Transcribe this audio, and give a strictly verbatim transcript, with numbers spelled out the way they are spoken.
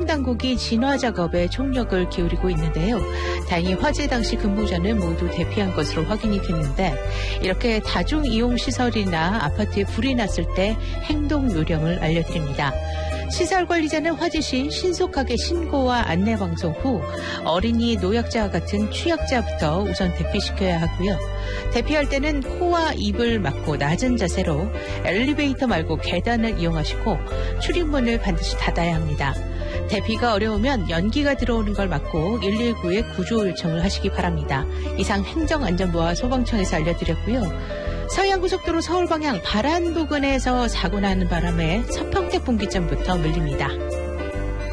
소방당국이 진화 작업에 총력을 기울이고 있는데요. 다행히 화재 당시 근무자는 모두 대피한 것으로 확인이 됐는데 이렇게 다중이용시설이나 아파트에 불이 났을 때 행동 요령을 알려드립니다. 시설 관리자는 화재 시 신속하게 신고와 안내 방송 후 어린이, 노약자와 같은 취약자부터 우선 대피시켜야 하고요. 대피할 때는 코와 입을 막고 낮은 자세로 엘리베이터 말고 계단을 이용하시고 출입문을 반드시 닫아야 합니다. 대피가 어려우면 연기가 들어오는 걸 막고 일일구에 구조 요청을 하시기 바랍니다. 이상 행정안전부와 소방청에서 알려드렸고요. 서해안고속도로 서울 방향 발안 부근에서 사고 나는 바람에 서평택 분기점부터 밀립니다.